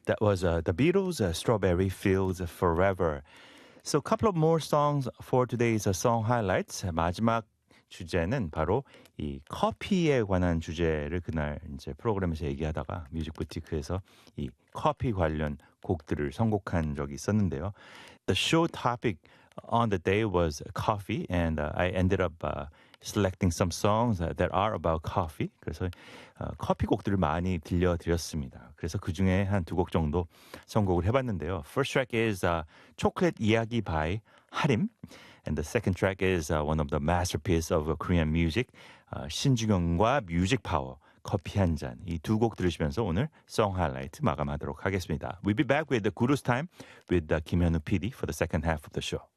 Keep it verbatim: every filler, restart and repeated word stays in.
That was uh, the Beatles, uh, Strawberry Fields Forever. So a couple of more songs for today's uh, song highlights. 마지막 주제는 바로 이 커피에 관한 주제를 그날 이제 프로그램에서 얘기하다가 뮤직 부티크에서 이 커피 관련 곡들을 선곡한 적이 있었는데요. The show topic on the day was coffee, and uh, I ended up uh, selecting some songs that are about coffee. 그래서 어, 커피 곡들을 많이 들려드렸습니다. 그래서 그 중에 한 두 곡 정도 선곡을 해봤는데요. First track is uh, 초콜릿 이야기 by 하림. And the second track is uh, one of the masterpieces of uh, Korean music, uh, 신중현과 뮤직 파워, 커피 한 잔. 이 두 곡 들으시면서 오늘 Song Highlight 마감하도록 하겠습니다. We'll be back with the Guru's Time with uh, 김현우 피디 for the second half of the show.